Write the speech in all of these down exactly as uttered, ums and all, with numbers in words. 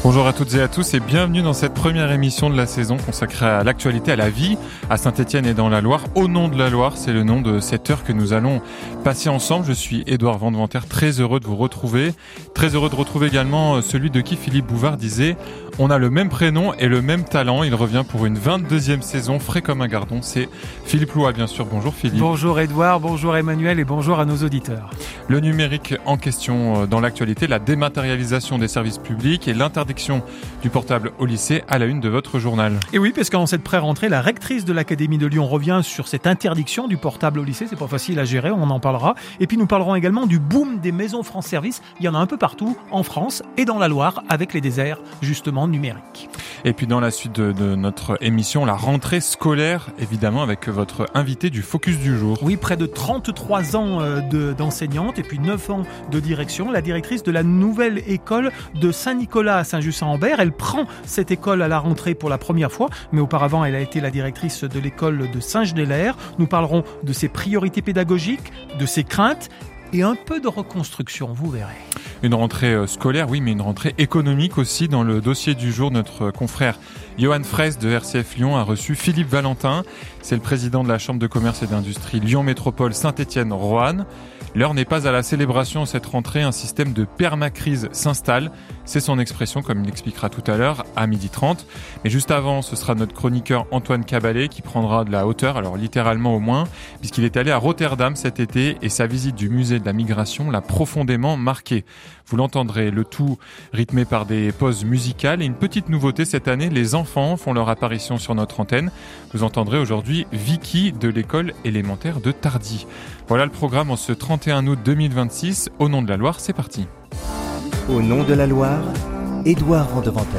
Bonjour à toutes et à tous et bienvenue dans cette première émission de la saison consacrée à l'actualité, à la vie à Saint-Étienne et dans la Loire. Au nom de la Loire, c'est le nom de cette heure que nous allons passer ensemble. Je suis Édouard Vandeventer, très heureux de vous retrouver. Très heureux de retrouver également celui de qui Philippe Bouvard disait « On a le même prénom et le même talent ». Il revient pour une vingt-deuxième saison, frais comme un gardon. C'est Philippe Loua, bien sûr. Bonjour Philippe. Bonjour Édouard, bonjour Emmanuel et bonjour à nos auditeurs. Le numérique en question dans l'actualité, la dématérialisation des services publics et l'interdiction du portable au lycée à la une de votre journal. Et oui, parce qu'en cette pré-rentrée, la rectrice de l'Académie de Lyon revient sur cette interdiction du portable au lycée. C'est pas facile à gérer, on en parlera. Et puis nous parlerons également du boom des maisons France Service. Il y en a un peu partout en France et dans la Loire avec les déserts justement numériques. Et puis dans la suite de, de notre émission, la rentrée scolaire, évidemment avec votre invité du Focus du jour. Oui, près de trente-trois ans de, d'enseignante et puis neuf ans de direction. La directrice de la nouvelle école de Saint-Nicolas à Saint-Just-Saint-Rambert. Elle prend cette école à la rentrée pour la première fois, mais auparavant elle a été la directrice de l'école de Saint-Genélaire. Nous parlerons de ses priorités pédagogiques, de ses craintes et un peu de reconstruction, vous verrez. Une rentrée scolaire, oui, mais une rentrée économique aussi. Dans le dossier du jour, notre confrère Johan Fraisse de R C F Lyon a reçu Philippe Valentin. C'est le président de la Chambre de commerce et d'industrie Lyon Métropole Saint-Étienne-Roanne. L'heure n'est pas à la célébration cette rentrée, un système de permacrise s'installe. C'est son expression, comme il l'expliquera tout à l'heure, à midi trente. Mais juste avant, ce sera notre chroniqueur Antoine Caballet qui prendra de la hauteur, alors littéralement au moins, puisqu'il est allé à Rotterdam cet été et sa visite du musée de la migration l'a profondément marqué. Vous l'entendrez, le tout rythmé par des pauses musicales et une petite nouveauté cette année, les enfants font leur apparition sur notre antenne. Vous entendrez aujourd'hui Vicky de l'école élémentaire de Tardy. Voilà le programme en ce trente et un août deux mille vingt-six. Au nom de la Loire, c'est parti. Au nom de la Loire, Édouard Vandeventer.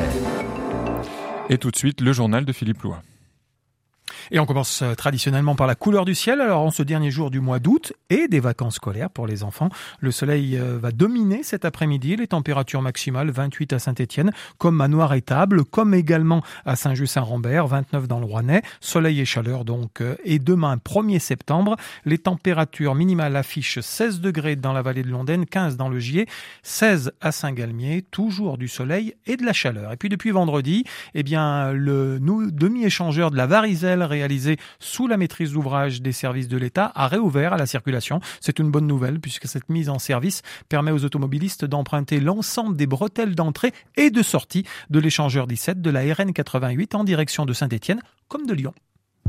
Et tout de suite, le journal de Philippe Loua. Et on commence traditionnellement par la couleur du ciel. Alors en ce dernier jour du mois d'août et des vacances scolaires pour les enfants, le soleil va dominer cet après-midi. Les températures maximales vingt-huit à Saint-Étienne, comme à Noiret-Table, comme également à Saint-Just-Saint-Rambert, vingt-neuf dans le Rouennais. Soleil et chaleur donc. Et demain, premier septembre, les températures minimales affichent seize degrés dans la vallée de l'Ondaine, quinze dans le Gier, seize à Saint-Galmier, toujours du soleil et de la chaleur. Et puis depuis vendredi, eh bien le nous, demi-échangeur de la Varizelle réalisé sous la maîtrise d'ouvrage des services de l'État a réouvert à la circulation. C'est une bonne nouvelle puisque cette mise en service permet aux automobilistes d'emprunter l'ensemble des bretelles d'entrée et de sortie de l'échangeur dix-sept de la R N quatre-vingt-huit en direction de Saint-Étienne comme de Lyon.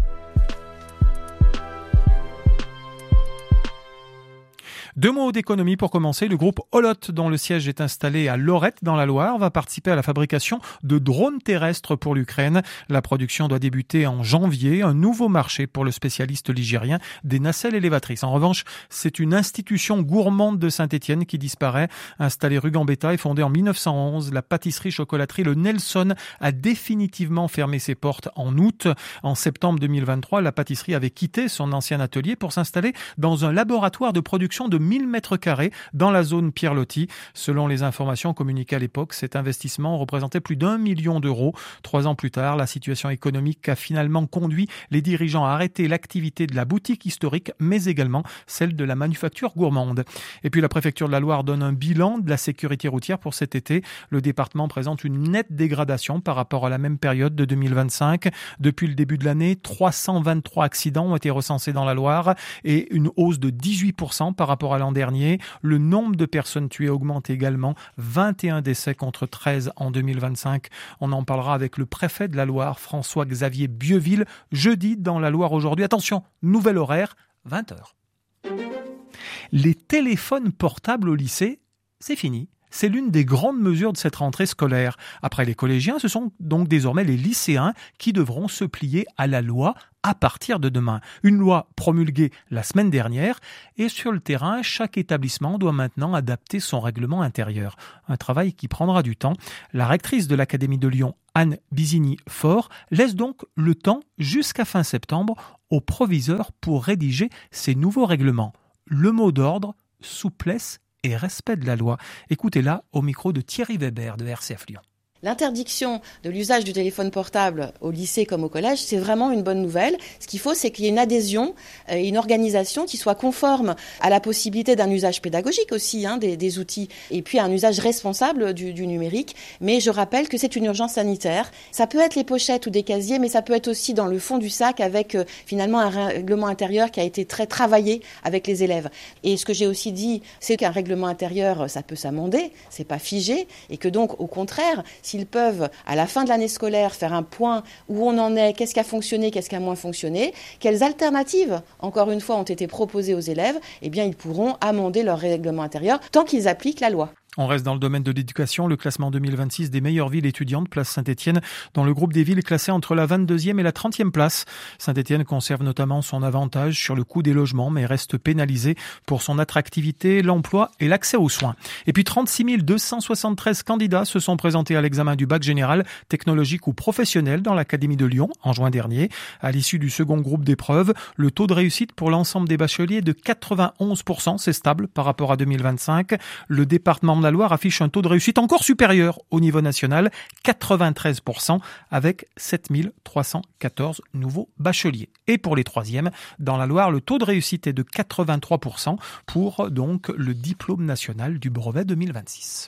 Deux mots d'économie pour commencer. Le groupe Olot, dont le siège est installé à Lorette dans la Loire, va participer à la fabrication de drones terrestres pour l'Ukraine. La production doit débuter en janvier, un nouveau marché pour le spécialiste ligérien des nacelles élévatrices. En revanche, c'est une institution gourmande de Saint-Étienne qui disparaît. Installée rue Gambetta et fondée en mille neuf cent onze, la pâtisserie-chocolaterie Le Nelson a définitivement fermé ses portes en août. En septembre deux mille vingt-trois, la pâtisserie avait quitté son ancien atelier pour s'installer dans un laboratoire de production de mille mètres carrés dans la zone Pierre-Loti. Selon les informations communiquées à l'époque, cet investissement représentait plus d'un million d'euros. Trois ans plus tard, la situation économique a finalement conduit les dirigeants à arrêter l'activité de la boutique historique, mais également celle de la manufacture gourmande. Et puis la préfecture de la Loire donne un bilan de la sécurité routière pour cet été. Le département présente une nette dégradation par rapport à la même période de deux mille vingt-cinq. Depuis le début de l'année, trois cent vingt-trois accidents ont été recensés dans la Loire et une hausse de dix-huit pour cent par rapport à l'an dernier. Le nombre de personnes tuées augmente également, vingt et un décès contre treize en deux mille vingt-cinq. On en parlera avec le préfet de la Loire, François-Xavier Bieville, jeudi dans la Loire aujourd'hui. Attention, nouvel horaire, vingt heures. Les téléphones portables au lycée, c'est fini. C'est l'une des grandes mesures de cette rentrée scolaire. Après les collégiens, ce sont donc désormais les lycéens qui devront se plier à la loi à partir de demain. Une loi promulguée la semaine dernière et sur le terrain, chaque établissement doit maintenant adapter son règlement intérieur. Un travail qui prendra du temps. La rectrice de l'Académie de Lyon, Anne Bizigny-Faure, laisse donc le temps jusqu'à fin septembre aux proviseurs pour rédiger ces nouveaux règlements. Le mot d'ordre, souplesse et respect de la loi. Écoutez-la au micro de Thierry Weber de R C F Lyon. L'interdiction de l'usage du téléphone portable au lycée comme au collège, c'est vraiment une bonne nouvelle. Ce qu'il faut, c'est qu'il y ait une adhésion, une organisation qui soit conforme à la possibilité d'un usage pédagogique aussi hein, des, des outils, et puis un usage responsable du, du numérique. Mais je rappelle que c'est une urgence sanitaire. Ça peut être les pochettes ou des casiers, mais ça peut être aussi dans le fond du sac avec euh, finalement un règlement intérieur qui a été très travaillé avec les élèves. Et ce que j'ai aussi dit, c'est qu'un règlement intérieur, ça peut s'amender, c'est pas figé, et que donc, au contraire, s'ils peuvent, à la fin de l'année scolaire, faire un point où on en est, qu'est-ce qui a fonctionné, qu'est-ce qui a moins fonctionné, quelles alternatives, encore une fois, ont été proposées aux élèves, eh bien, ils pourront amender leur règlement intérieur tant qu'ils appliquent la loi. On reste dans le domaine de l'éducation. Le classement deux mille vingt-six des meilleures villes étudiantes place Saint-Étienne dans le groupe des villes classées entre la vingt-deuxième et la trentième place. Saint-Étienne conserve notamment son avantage sur le coût des logements, mais reste pénalisé pour son attractivité, l'emploi et l'accès aux soins. Et puis trente-six mille deux cent soixante-treize candidats se sont présentés à l'examen du bac général technologique ou professionnel dans l'Académie de Lyon en juin dernier. À l'issue du second groupe d'épreuves, le taux de réussite pour l'ensemble des bacheliers est de quatre-vingt-onze pour cent. C'est stable par rapport à deux mille vingt-cinq. Le département de la Loire affiche un taux de réussite encore supérieur au niveau national, quatre-vingt-treize pour cent, avec sept mille trois cent quatorze nouveaux bacheliers. Et pour les troisièmes, dans la Loire, le taux de réussite est de quatre-vingt-trois pour cent pour donc le diplôme national du brevet deux mille vingt-six.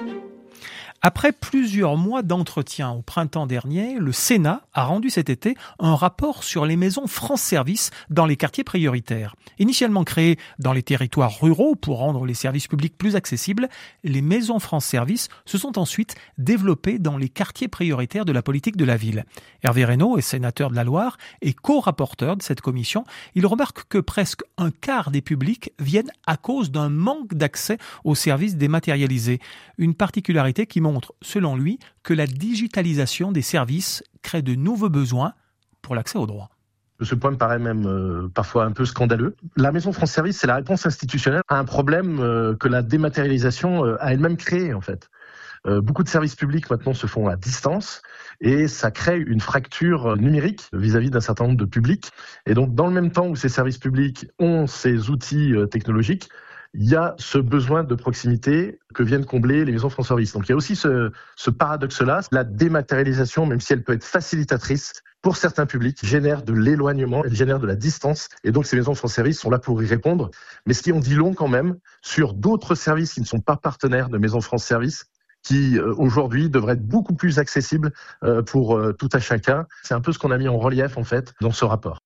Après plusieurs mois d'entretien au printemps dernier, le Sénat a rendu cet été un rapport sur les maisons France Service dans les quartiers prioritaires. Initialement créées dans les territoires ruraux pour rendre les services publics plus accessibles, les maisons France Service se sont ensuite développées dans les quartiers prioritaires de la politique de la ville. Hervé Reynaud est sénateur de la Loire et co-rapporteur de cette commission. Il remarque que presque un quart des publics viennent à cause d'un manque d'accès aux services dématérialisés. Une particularité qui montre, selon lui, que la digitalisation des services crée de nouveaux besoins pour l'accès aux droits. Ce point me paraît même euh, parfois un peu scandaleux. La Maison France Service, c'est la réponse institutionnelle à un problème euh, que la dématérialisation euh, a elle-même créé, en fait. Euh, beaucoup de services publics maintenant se font à distance et ça crée une fracture numérique vis-à-vis d'un certain nombre de publics. Et donc, dans le même temps où ces services publics ont ces outils euh, technologiques, il y a ce besoin de proximité que viennent combler les maisons France Service. Donc il y a aussi ce, ce paradoxe-là. La dématérialisation, même si elle peut être facilitatrice pour certains publics, génère de l'éloignement, elle génère de la distance. Et donc ces maisons France Service sont là pour y répondre. Mais ce qui en dit long quand même sur d'autres services qui ne sont pas partenaires de Maisons France Service, qui euh, aujourd'hui devraient être beaucoup plus accessibles euh, pour euh, tout à chacun. C'est un peu ce qu'on a mis en relief en fait dans ce rapport.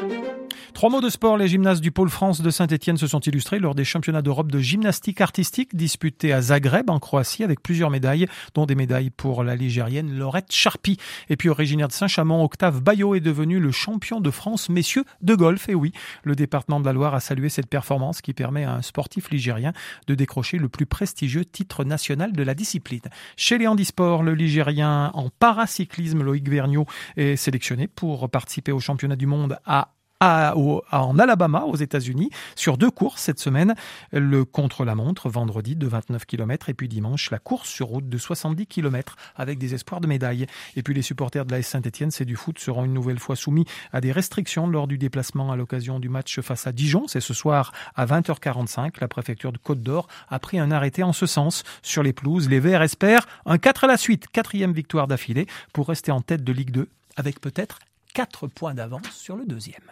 Trois mots de sport. Les gymnastes du Pôle France de Saint-Étienne se sont illustrés lors des championnats d'Europe de gymnastique artistique disputés à Zagreb, en Croatie, avec plusieurs médailles, dont des médailles pour la ligérienne Laurette Charpy. Et puis originaire de Saint-Chamond, Octave Baillot est devenu le champion de France messieurs de golf. Et oui, le département de la Loire a salué cette performance qui permet à un sportif ligérien de décrocher le plus prestigieux titre national de la discipline. Chez les handisports, le ligérien en paracyclisme Loïc Vergniaud est sélectionné pour participer au championnat du monde à À, au, en Alabama, aux États-Unis, sur deux courses cette semaine. Le contre-la-montre, vendredi, de vingt-neuf kilomètres, et puis dimanche, la course sur route de soixante-dix kilomètres, avec des espoirs de médailles. Et puis les supporters de l'A S Saint-Étienne, c'est du foot, seront une nouvelle fois soumis à des restrictions lors du déplacement à l'occasion du match face à Dijon. C'est ce soir à vingt heures quarante-cinq. La préfecture de Côte-d'Or a pris un arrêté en ce sens. Sur les pelouses, les Verts espèrent un quatre à la suite, quatrième victoire d'affilée, pour rester en tête de Ligue deux, avec peut-être quatre points d'avance sur le deuxième.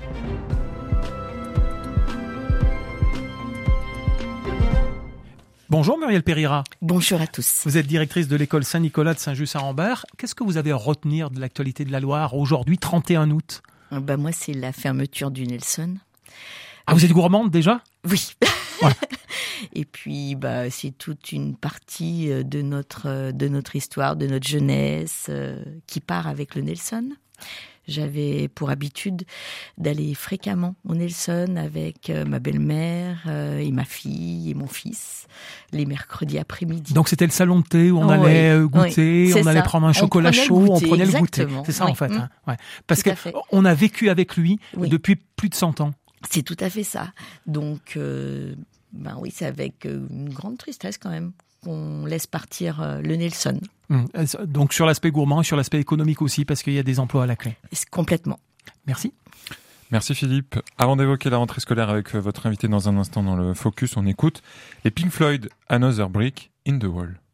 Bonjour Muriel Périra. Bonjour à tous. Vous êtes directrice de l'école Saint-Nicolas de Saint-Just-Saint-Rambert. Qu'est-ce que vous avez à retenir de l'actualité de la Loire aujourd'hui, trente et un août ? Ben moi, c'est la fermeture du Nelson. Ah, vous êtes gourmande déjà ? Oui. Voilà. Et puis, bah, c'est toute une partie de notre, de notre histoire, de notre jeunesse euh, qui part avec le Nelson. J'avais pour habitude d'aller fréquemment au Nelson avec euh, ma belle-mère euh, et ma fille et mon fils les mercredis après-midi. Donc c'était le salon de thé où on oh, allait oui, goûter, oui, on allait ça. prendre un chocolat chaud, goûter, on prenait exactement. le goûter. C'est ça oui. en fait. Mmh. Hein. Ouais. Parce qu'on a vécu avec lui oui. depuis plus de cent ans. C'est tout à fait ça. Donc, euh, ben oui, c'est avec une grande tristesse quand même qu'on laisse partir euh, le Nelson. Donc sur l'aspect gourmand et sur l'aspect économique aussi, parce qu'il y a des emplois à la clé. Complètement. Merci. Merci Philippe. Avant d'évoquer la rentrée scolaire avec votre invité dans un instant dans le Focus, on écoute les Pink Floyd, Another Brick in the Wall.